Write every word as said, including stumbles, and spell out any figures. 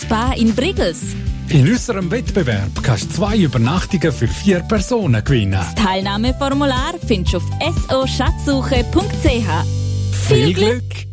Spa in Brigels. In unserem Wettbewerb kannst du zwei Übernachtungen für vier Personen gewinnen. Das Teilnahmeformular findest du auf so schatzsuche punkt c h. Viel Glück!